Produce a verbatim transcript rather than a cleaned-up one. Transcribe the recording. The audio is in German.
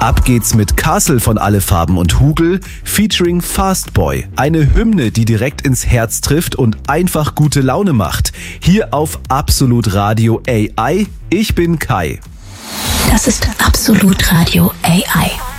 Ab geht's mit Castle von Alle Farben und Hugel featuring Fastboy. Eine Hymne, die direkt ins Herz trifft und einfach gute Laune macht. Hier auf Absolut Radio A I. Ich bin Kai. Das ist Absolut Radio A I.